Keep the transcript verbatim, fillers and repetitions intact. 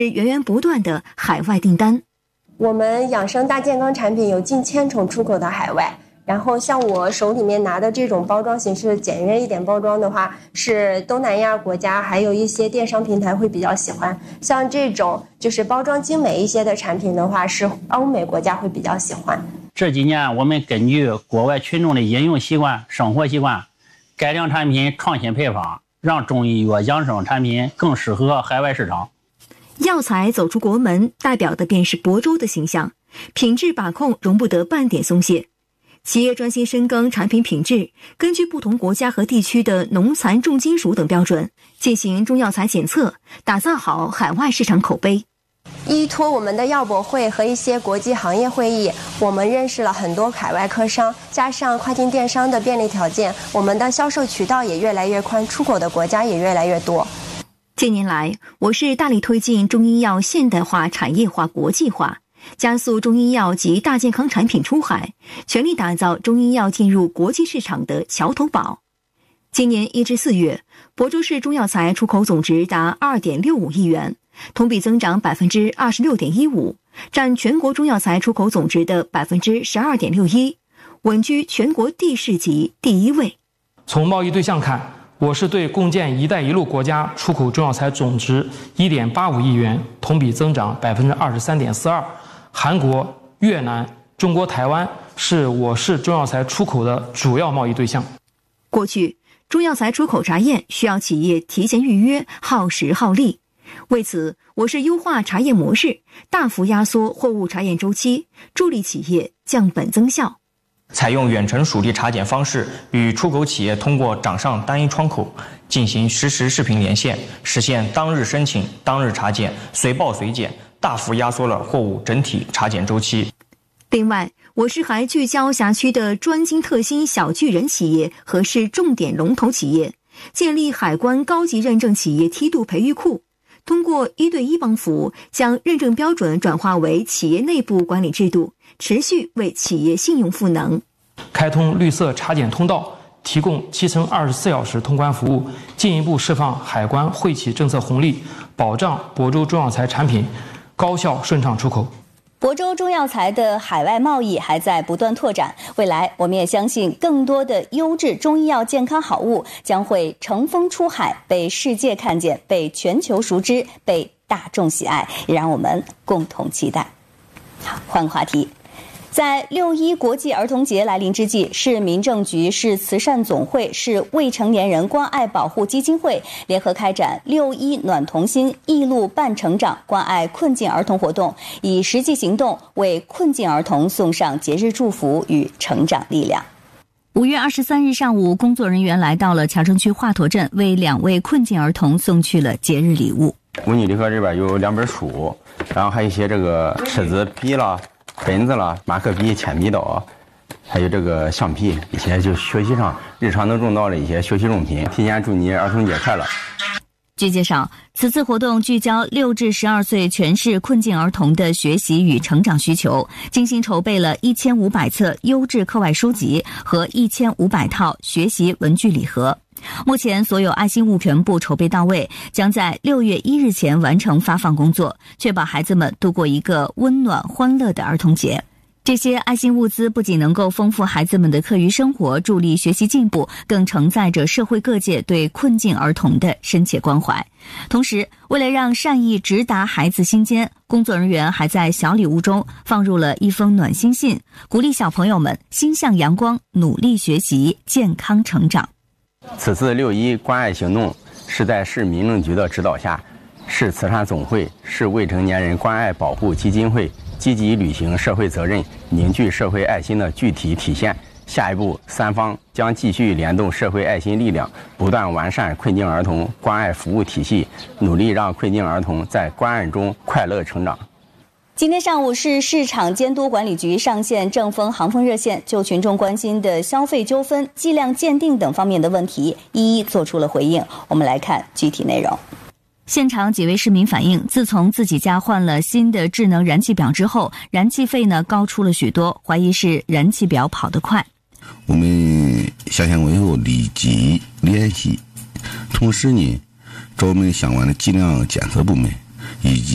源源不断的海外订单。 我们养生大健康产品有近千种出口到海外，然后像我手里面拿的这种包装形式简约一点包装的话，是东南亚国家还有一些电商平台会比较喜欢。像这种就是包装精美一些的产品的话，是欧美国家会比较喜欢。 这几年我们根据国外群众的饮用习惯、生活习惯，改良产品、创新配方，让中医药养生产品更适合海外市场。 药材走出国门，代表的便是亳州的形象，品质把控容不得半点松懈。企业专心深耕产品品质，根据不同国家和地区的农残重金属等标准，进行中药材检测，打造好海外市场口碑。 依托我们的药博会和一些国际行业会议，我们认识了很多海外客商，加上跨境电商的便利条件，我们的销售渠道也越来越宽，出口的国家也越来越多。 近年来，我市大力推进中医药现代化、产业化、国际化，加速中医药及大健康产品出海，全力打造中医药进入国际市场的桥头堡。今年一至四月，亳州市中药材出口总值达 二点六五亿元，同比增长 百分之二十六点一五， 占全国中药材出口总值的 百分之十二点六一， 稳居全国地市级第一位。 从贸易对象看，我市对共建“一带一路”国家出口中药材总值 一点八五亿元，同比增长 百分之二十三点四二。韩国、越南、中国台湾是我市中药材出口的主要贸易对象。 过去，中药材出口查验需要企业提前预约，耗时耗力。为此，我市优化查验模式，大幅压缩货物查验周期，助力企业降本增效。 采用远程属地查检方式，与出口企业通过掌上单一窗口进行实时视频连线，实现当日申请、当日查检、随报随检，大幅压缩了货物整体查检周期。 另外，我市还聚焦辖区的专精特新小巨人企业和市重点龙头企业，建立海关高级认证企业梯度培育库，通过一对一帮扶，将认证标准转化为企业内部管理制度，持续为企业信用赋能。 开通绿色查检通道，提供七乘二十四小时通关服务，进一步释放海关惠企政策红利，保障亳州中药材产品高效顺畅出口。 亳州中药材的海外贸易还在不断拓展，未来我们也相信更多的优质中医药健康好物将会乘风出海，被世界看见，被全球熟知，被大众喜爱，也让我们共同期待。好，换个话题。在六一国际儿童节来临之际，市民政局、市慈善总会、市未成年人关爱保护基金会联合开展六一暖童心一路伴成长关爱困境儿童活动，以实际行动为困境儿童送上节日祝福与成长力量。 五月二十三日上午，工作人员来到了桥城区华佗镇，为两位困境儿童送去了节日礼物。 文具礼盒这边有两本书，然后还有一些这个尺子、笔啦、本子啦、马克笔、铅笔刀，还有这个橡皮，一些就学习上日常能用到的一些学习用品。提前祝你儿童节快乐。 据介绍，此次活动聚焦六至十二岁全市困境儿童的学习与成长需求，精心筹备了一千五百册优质课外书籍和一千五百套学习文具礼盒。目前所有爱心物全部筹备到位，将在六月一日前完成发放工作，确保孩子们度过一个温暖欢乐的儿童节。这些爱心物资不仅能够丰富孩子们的课余生活，助力学习进步，更承载着社会各界对困境儿童的深切关怀。同时，为了让善意直达孩子心间，工作人员还在小礼物中放入了一封暖心信，鼓励小朋友们心向阳光，努力学习，健康成长。 此次六一关爱行动是在市民政局的指导下，市慈善总会、市未成年人关爱保护基金会积极履行社会责任、凝聚社会爱心的具体体现。下一步，三方将继续联动社会爱心力量，不断完善困境儿童关爱服务体系，努力让困境儿童在关爱中快乐成长。 今天上午，市市场监督管理局上线正风航风热线，就群众关心的消费纠纷、计量鉴定等方面的问题，一一做出了回应。我们来看具体内容。 现场几位市民反映，自从自己家换了新的智能燃气表之后，燃气费呢高出了许多，怀疑是燃气表跑得快。 我们下线过以后立即联系，同时呢找我们相关的计量检测部门以及